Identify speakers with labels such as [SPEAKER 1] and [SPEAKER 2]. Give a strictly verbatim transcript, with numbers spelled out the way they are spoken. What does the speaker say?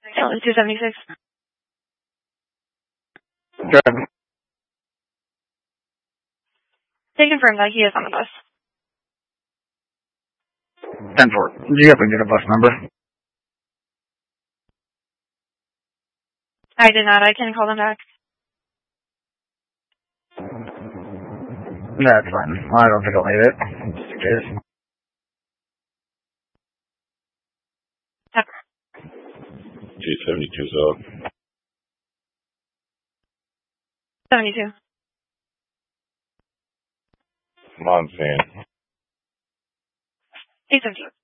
[SPEAKER 1] two seventy-six.
[SPEAKER 2] Good.
[SPEAKER 1] They confirmed that he is on the bus.
[SPEAKER 2] ten four. Do you happen to get a bus number?
[SPEAKER 1] I did not. I can call them back.
[SPEAKER 2] That's fine. I don't think I'll need it. Just in case.
[SPEAKER 3] two seventy-two, so.
[SPEAKER 1] seventy-two.
[SPEAKER 3] Come on, fan.
[SPEAKER 1] eight seventeen.